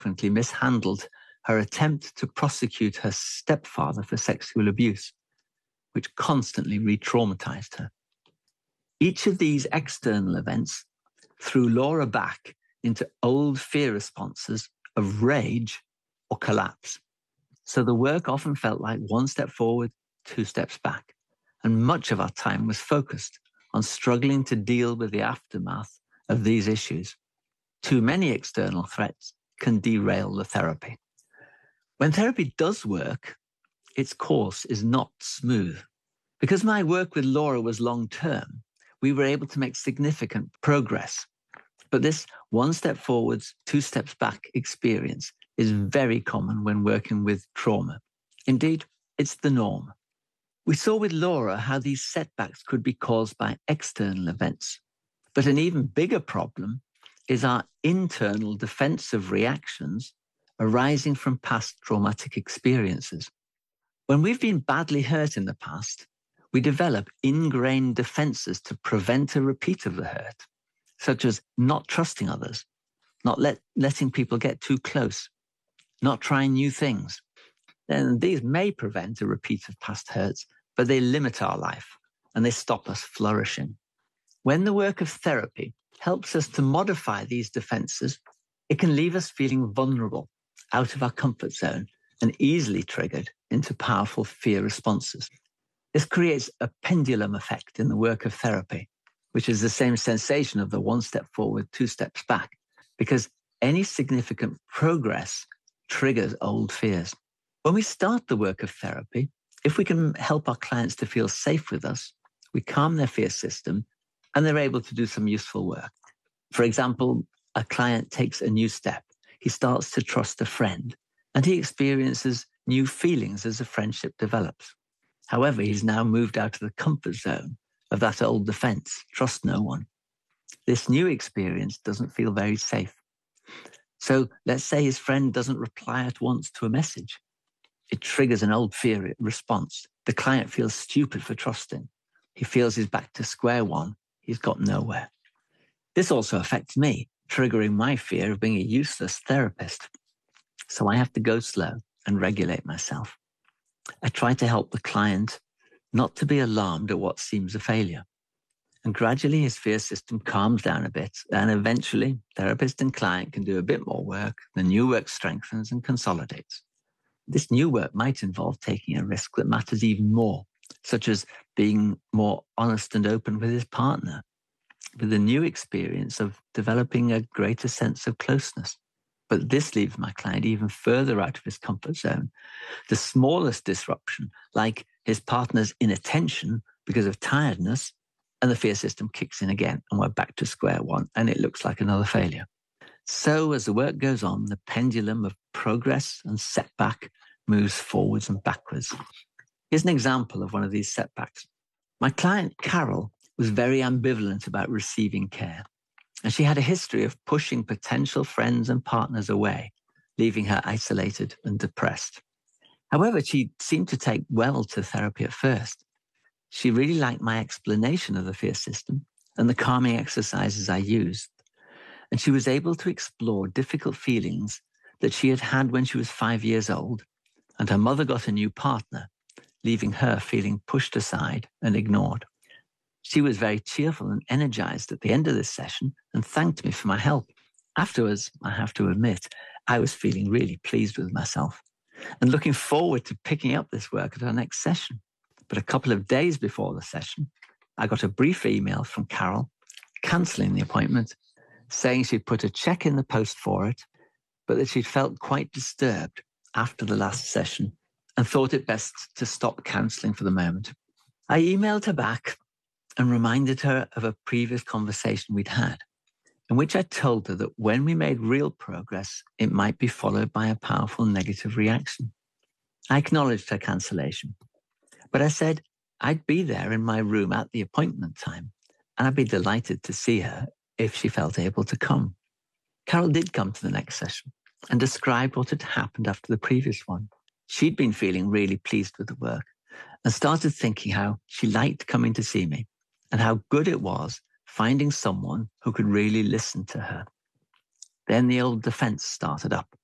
frequently mishandled her attempt to prosecute her stepfather for sexual abuse, which constantly re-traumatized her. Each of these external events threw Laura back into old fear responses of rage or collapse. So the work often felt like one step forward, two steps back. And much of our time was focused on struggling to deal with the aftermath of these issues. Too many external threats can derail the therapy. When therapy does work, its course is not smooth. Because my work with Laura was long-term, we were able to make significant progress. But this one step forwards, two steps back experience is very common when working with trauma. Indeed, it's the norm. We saw with Laura how these setbacks could be caused by external events. But an even bigger problem is our internal defensive reactions arising from past traumatic experiences. When we've been badly hurt in the past, we develop ingrained defenses to prevent a repeat of the hurt, such as not trusting others, not letting people get too close, not trying new things. Then these may prevent a repeat of past hurts, but they limit our life and they stop us flourishing. When the work of therapy helps us to modify these defenses, it can leave us feeling vulnerable, out of our comfort zone, and easily triggered into powerful fear responses. This creates a pendulum effect in the work of therapy, which is the same sensation of the one step forward, two steps back, because any significant progress triggers old fears. When we start the work of therapy, if we can help our clients to feel safe with us, we calm their fear system and they're able to do some useful work. For example, a client takes a new step. He starts to trust a friend and he experiences new feelings as the friendship develops. However, he's now moved out of the comfort zone of that old defense, trust no one. This new experience doesn't feel very safe. So let's say his friend doesn't reply at once to a message. It triggers an old fear response. The client feels stupid for trusting. He feels he's back to square one. He's got nowhere. This also affects me, triggering my fear of being a useless therapist. So I have to go slow and regulate myself. I try to help the client not to be alarmed at what seems a failure. And gradually his fear system calms down a bit, and eventually therapist and client can do a bit more work. The new work strengthens and consolidates. This new work might involve taking a risk that matters even more, such as being more honest and open with his partner, with the new experience of developing a greater sense of closeness. But this leaves my client even further out of his comfort zone. The smallest disruption, like his partner's inattention because of tiredness, and the fear system kicks in again, and we're back to square one, and it looks like another failure. So as the work goes on, the pendulum of progress and setback moves forwards and backwards. Here's an example of one of these setbacks. My client, Carol, was very ambivalent about receiving care, and she had a history of pushing potential friends and partners away, leaving her isolated and depressed. However, she seemed to take well to therapy at first. She really liked my explanation of the fear system and the calming exercises I used. And she was able to explore difficult feelings that she had had when she was 5 years old, and her mother got a new partner, leaving her feeling pushed aside and ignored. She was very cheerful and energized at the end of this session and thanked me for my help. Afterwards, I have to admit, I was feeling really pleased with myself and looking forward to picking up this work at our next session. But a couple of days before the session, I got a brief email from Carol cancelling the appointment, saying she'd put a check in the post for it, but that she'd felt quite disturbed after the last session and thought it best to stop counselling for the moment. I emailed her back and reminded her of a previous conversation we'd had, in which I told her that when we made real progress, it might be followed by a powerful negative reaction. I acknowledged her cancellation, but I said I'd be there in my room at the appointment time, and I'd be delighted to see her if she felt able to come. Carol did come to the next session and described what had happened after the previous one. She'd been feeling really pleased with the work and started thinking how she liked coming to see me and how good it was finding someone who could really listen to her. Then the old defense started up.